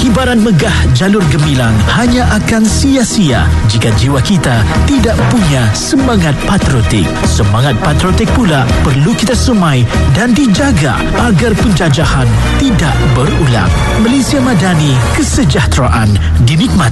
Ibaran megah jalur gemilang hanya akan sia-sia jika jiwa kita tidak punya semangat patriotik. Semangat patriotik pula perlu kita semai dan dijaga agar penjajahan tidak berulang. Malaysia Madani, kesejahteraan dinikmati.